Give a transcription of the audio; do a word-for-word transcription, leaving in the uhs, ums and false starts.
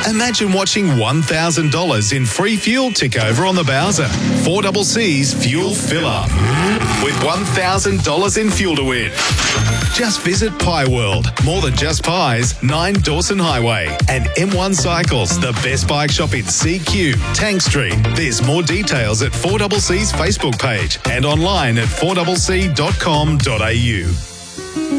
Imagine watching one thousand dollars in free fuel tick over on the Bowser. four C C's Fuel Fill Up with one thousand dollars in fuel to win. Just visit Pie World, more than just pies, nine Dawson Highway, and M one Cycles, the best bike shop in C Q, Tank Street. There's more details at four C C's Facebook page and online at four c c dot com dot a u.